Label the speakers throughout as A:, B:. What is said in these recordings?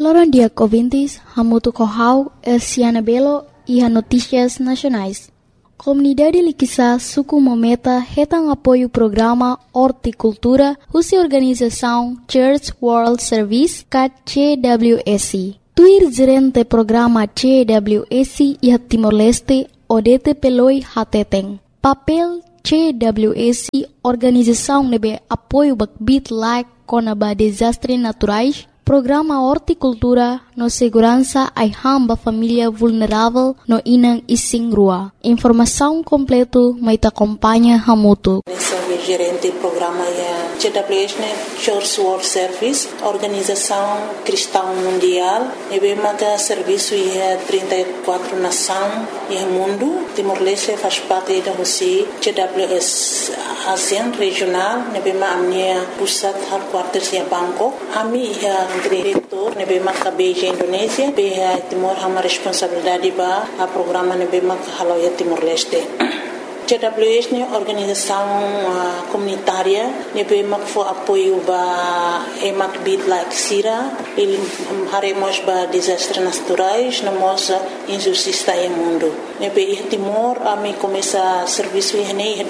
A: Loron dia ouvintes, hamutu kohau, Siana Belo e a Notícias Nacionais. Comunidade Liquiçá suku mometa retang apoio programa Horticultura, husi organização Church World Service, CWSC. Tuir gerente programa CWSC e Timor-Leste, Odete Peloi Hateteng. Papel CWSC, organização nebe apoio bakbit like konaba desastre naturais, programa Horticultura no segurança ai hamba família vulnerável no inang ising rua. Informação completo mai ta acompanha hamutu.
B: Gerente do programa é CWS, Church World Service, Organização Cristã Mundial, e bem maga serviço é 34 nações e mundo. Timor-Leste faz parte da Rússia, CWS ASEAN regional, e bem maga minha pusat headquarters é Bangkok. Ami é diretor, e bem maga Beijing Indonésia, bem Timor hama responsabilidade ba a programa e bem maga halau é Timor-Leste. CWS é organização comunitária, nebe for apoio ba emak bit like sira, ele haremos ba desastres naturais, namos injustiça em mundo. Nebe Timor ami começa serviço em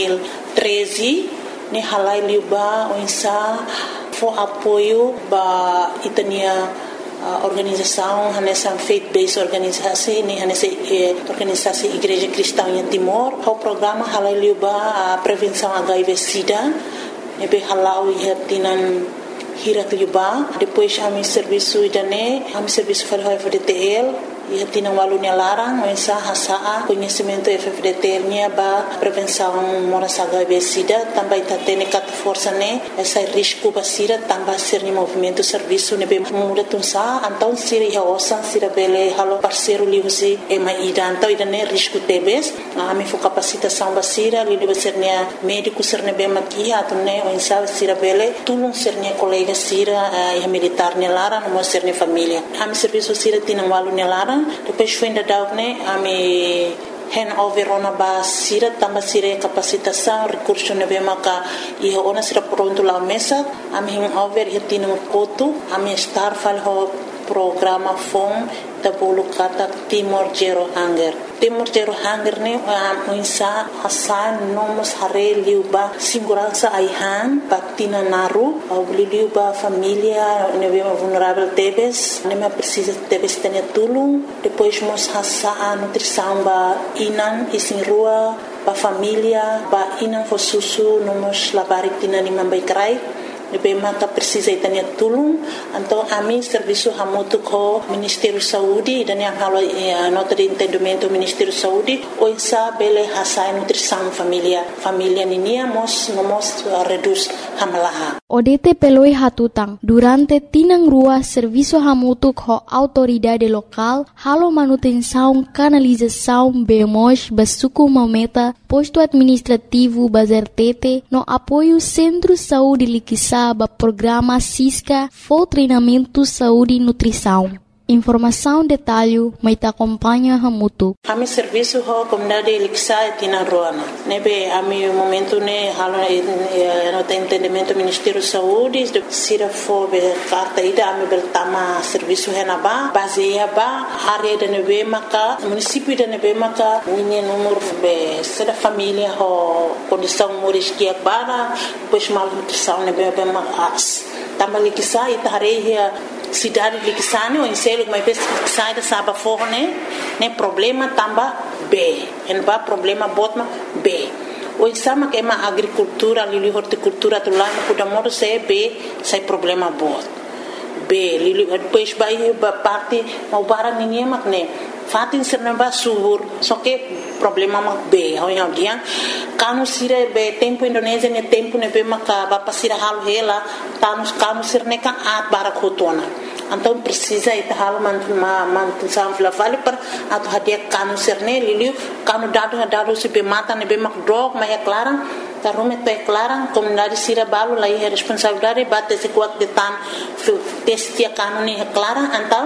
B: 2013, ne halai liba onsa for apoio ba itania organização nessa faith-based organização nessa organização Igreja Cristã em Timor o programa halal a prevenção HIV/SIDA nebe halal ia tinan hirat liba depois ami serviço idane ami serviço para o FDTL ia tinan walunya larang mensa hasaa conhecimento FDTL nya ba prevenção moras HIV/SIDA também tatene kat força ne essa risco basira também ser ni movimento serviço nebe muda tunsa então sira ia osan sira bele halo parceiro liusi e mai ida então idane risco tebes ami fo capacitação basira li debe ser nia médico ser nebe makia atune mensa sira bele tulung ser nia colega sira ia militar ne larang mo ser ni família ami serviço sira tinan walunya larang depois foi ainda daune ami hand over ona ba sira tamba sira capacitação recurso nebe maka e ona sira pronto la mesa ami hand over hitino kotu ami star fal ho programa fom tabulu kata Timor Zero Hunger ne muinsa hasan nomos hare liuba segurança aihan patina naru au liuba família nebe vulnerável tebes nema precisa tebes tenia tulung depois mos hasa nutrição ba inan isin rua ba família ba inan fo susu nomos labarik tina ni mambai krai nebe maka precisa itania tulung então ami serviço hamutu ko Ministério Saúde dan yang halo nota de entendimento Ministério Saúde o insa bele hasai nutrição família ninia mos reduz hamalaha
A: Odete peloi hatutang durante tinang rua serviço hamutu ko autoridade local halo manutenção canalização bemos basuku mometa posto administrativo bazertete no apoio Centro Saúde Liquiçá ba programa Cisca for treinamento saúde e nutrição. Informação detalhe mai ta acompanha hamutu.
B: Ami serviço ho comunidade Liquiçá tina roana. Nebe ami momento ne halo no entendimento Ministério Saúde de sira fo be carta ida ami bertama serviço henaba baseia ba área de nebe maka município de nebe maka ninha número be sira família ho condição moris que bara pois mal nutrição nebe be mas tama Liquiçá itareia cidade de Liquiçá o enselo mas sai da saba forne ne problema tamba B en ba problema botma B o exama que é uma agricultura ali horticultura do lá no Kudamoro se B sai problema bot B li depois vai parte mau barang ninguém makne fatin serna ba subur só que problema mak B hoya dia kanu sire be tempo Indonésia ne tempo ne be maka ba pasira hal hela kanu sirne ka at barakotona então precisa ita hal mantusam flavali per atau hadia kanu sirne liliu kanu dado se be mata ne be mak drog ma clarang tarume te clarang comunidade sira balu lai responsabilidade bate se kuat de tan testia kanu ni clarang então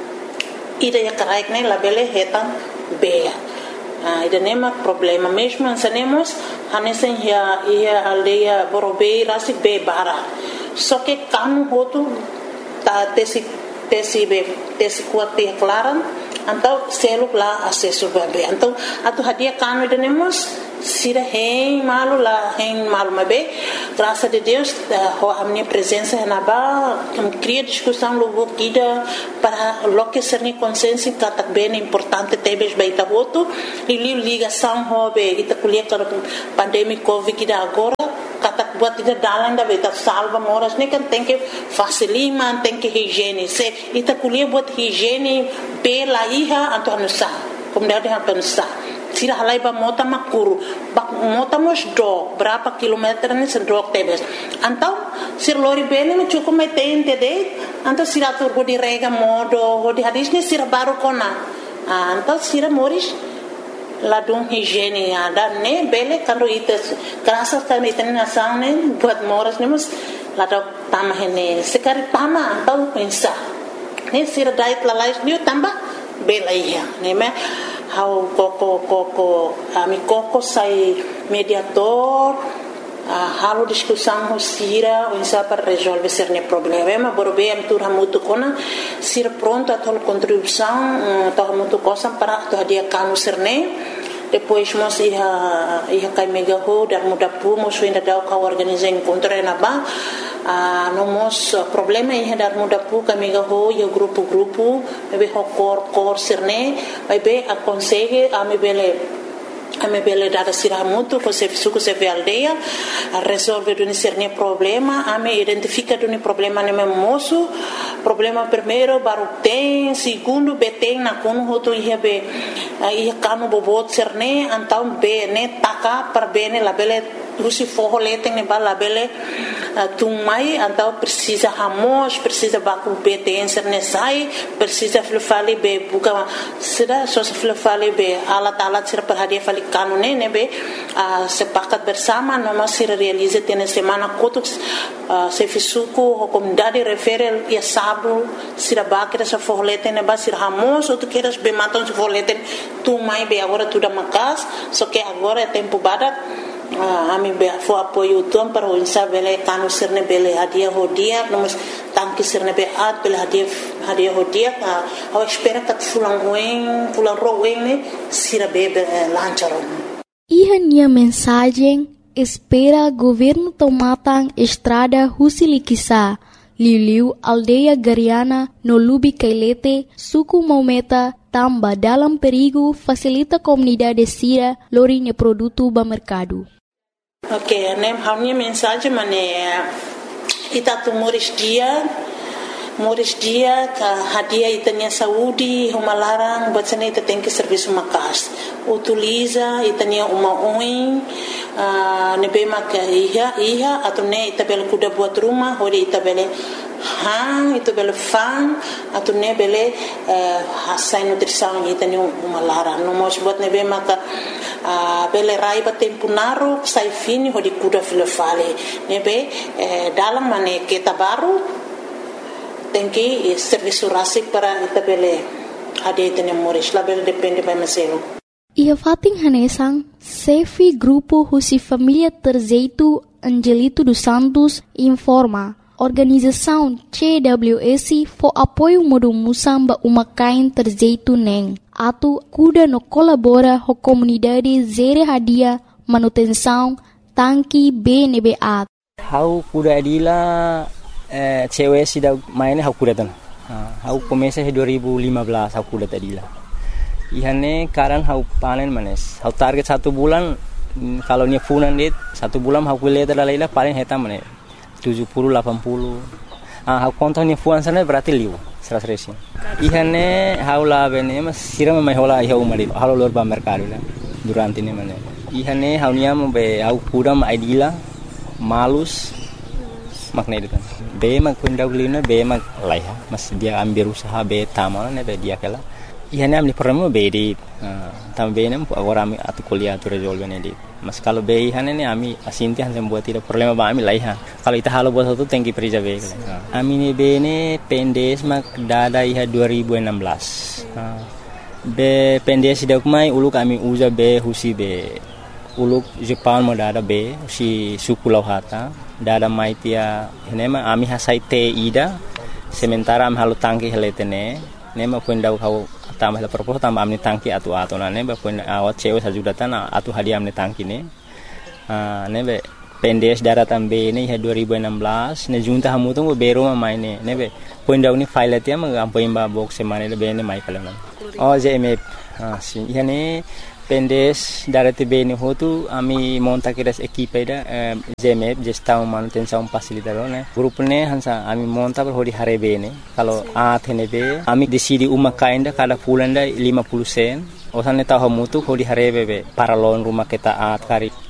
B: ida ya karaik ne labele hetan bea ida nema problema mesmo ansanemos hanesen ia aldeia borobei rasi be bara só que kanu hotu ta tesi tesi kuat te klaran então selo lá acesso bebê então atu hadia kanu denemos sira hein malu mabe graças a Deus a minha presença na ba cria discussão logo kida para loque ser ni consciência que bem importante tebes baita voto e ligação hobe ita kulia para pandemia covid kida agora katak buat ida dalang da beta salva moras ne kan tem que facilima tem que higiene se ita kulia buat higiene pela iha antonusa como deve antonusa tira halai ba mota makuru ba mota mos do berapa kilometer ni sedok tebes antau sir lori bene me cukup metente de antau sira tur di rega modo di hadis ni sira baru kona antau sira moris ladung higiene ada ne bele kando ite kerasa kami ite nasan ne buat moras ne mus ladok tamah ne sekali tama antau pensa ne sira dait lalais ni tambah bela iya ne me how koko ami koko sai mediator halo discussão sira o insa para resolver cerne problema borbe am tur hamutu kona sira pronto a tol contribuição to hamutu cosa para to dia kanu cerne depois mos ia kai mega ho dar muda pu mos ainda dau ka organizar encontro na ba no mos problema ia dar muda pu ka mega ho yo grupo be ho cor cerne vai be aconselhe a me bele dada sira muito com se suco se ve aldeia resolve do cerne problema a me identifica do problema no meu moço problema primeiro baru tem segundo beteng na kono hoto ia be ia kanu bobot cerne então be ne taka per bene la bele rusi forro leteng ne bala bele tumai então precisa hamos precisa baku beteng cerne sai precisa flufali be buka sida so flufali be alat sira perhadia fali kanu ne be sepakat bersama noma sira realize tene semana kotuk se fisuku comunidade referel ia sabu sira bakira sa forro leteng ne ba sira hamos ou tu queres be maton se forro leteng tumai be agora tudo makas só que agora é tempo badat ami be fo apoio tom para o insa bele kanu sirne bele hadia hodia nomos tanki sirne be at bele hadia hodia a espera que fulan roen ne sira bebe lancharon
A: Ihania mensagem espera governo tomatan estrada Husilikisa Liu aldeia Gariana no Lubi Kailete suku Maumeta tamba dalam perigo facilita comunidade sira lorinya produto ba mercado.
B: Ok, nem a minha mensagem é itatu moris dia ka hadia itanya saúde uma larang buat sana ita tem que serviço makas utiliza itanya uma oin nebe maka iha atau ne ita bel kuda buat rumah hori ita bele itu bele fan atau ne bele hasai nutrição itanya uma larang no mos buat nebe maka bele rai ba tempo naru sai fini hori kuda filofale nebe dalam mane kita baru tem que serviço rásico para itabele hadia itanya moris label depende by maselo.
A: Ia fating hanesang Sefi Grupo Husi Família Terzeito Angelito dos Santos informa organização CWS for apoio modo musamba umakain Terzeito neng atu kuda no colabora ho comunidade zere hadia manutenção tanki BNBA.
C: How kuda adila cewek sudah mainnya aku datang. Aku komesa 2015 aku datang dila. Ihane karan aku panen manes. Aku target 1 bulan kalau nya funan dit 1 bulan aku lihat adalah paling heta manes 70 80. Aku kontaknya fuan sana berarti liu 100. Ihane aku lah bene mas siram mai hola iha umari. Halo lor ba mercado la durante ini manes. Ihane aku nya be aku kuda ma idila malus makna itu kan be mak kundaulina be mak laiha mas dia ambil usaha be tamana be dia kala ihane amli problema be di tambe nem agora ami atu kuliah tu resolve ne mas kalau be ihane ne ami asinti han buat tidak problema ba ami laiha kalau ita halo buat satu tengki perija be ami ne be ne pendes mak dada iha 2016 be pendes dak mai uluk ami uza be husi be uluk Jepang mo dada be si suku lauhata dada mai tia henema ami hasai te ida sementara am halu tangki heletene ne ma pun dau kau tambah la propos tambah amni tangki atu na ne ba pun awat cewe sajudatan atu hadiah amni tangki ne ne be pendes daratan be ne 2016 ne junta hamu tu bero ma mai ne be pun dau ni file tia ma am poin ba box semane le be ne mai kala oh JMF si yani pendes darati be ni hotu ami monta kiras equipe da JMF gestão manutenção facilitador ne grupo ne hansa ami monta per hodi hare be ne kalau athene be ami decidi uma kainda kada pulanda 50 sen osan ne tahu mutu hodi hare be para lon rumah kita at kari